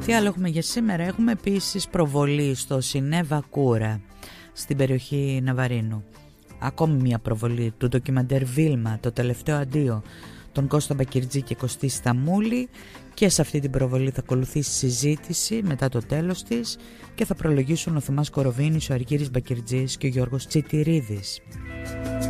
Τι άλλο έχουμε για σήμερα? Έχουμε επίσης προβολή στο Σινέβα Κούρα στην περιοχή Ναβαρίνου. Ακόμη μια προβολή του ντοκιμαντέρ Βίλμα, το τελευταίο αντίο, τον Κώστα Μπακυρτζή και Κωστή Σταμούλη, και σε αυτή την προβολή θα ακολουθήσει συζήτηση μετά το τέλος της και θα προλογίσουν ο Θωμάς Κοροβίνης, ο Αργύρης Μπακυρτζής και ο Γιώργος Τσιτηρίδης.